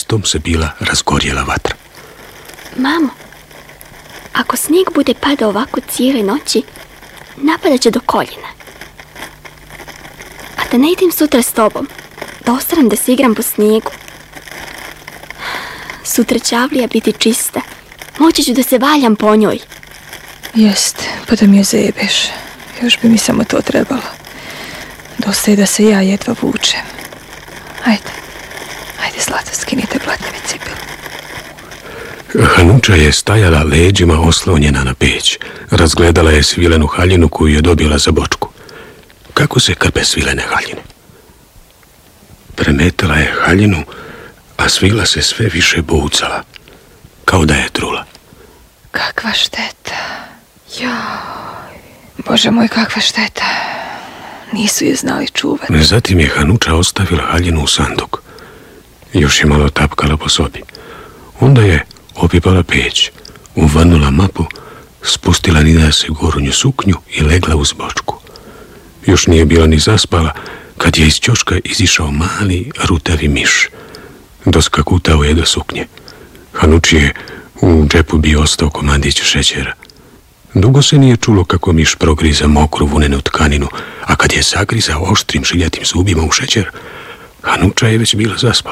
istom se bila razgorjela vatra. Mamo, ako snijeg bude padao ovako cijele noći, napadat će do koljena. A da ne idem sutra s tobom, da ostanem da se igram po snijegu. Sutra će avlija biti čista, moći ću da se valjam po njoj. Jest, pa da mi je zebeš. Još bi mi samo to trebalo. Dosta je da se ja jedva vučem. Ajde, zlato, skinite blatnjeve cipele. Hanuča je stajala leđima oslonjena na peć. Razgledala je svilenu haljinu koju je dobila za bočku. Kako se krpe svilene haljine? Premetala je haljinu, a svila se sve više bucala, kao da je trula. Kakva šteta. Joj, Bože moj, kakva šteta. Nisu je znali čuvati. Zatim je Hanuča ostavila haljinu u sanduk. Još je malo tapkala po sobi. Onda je opipala peć, uvrnula mapu, spustila nida se gornju suknju i legla uz bočku. Još nije bila ni zaspala, kad je iz ćoška izišao mali, rutavi miš. Doskakutao je do suknje. Hanuči je u džepu bio ostao komandić šećera. Dugo se nije čulo kako miš progriza mokru vunenu tkaninu, a kad je zagrizao oštrim žiljatim zubima u šećer, Hanuča je već bila zaspala.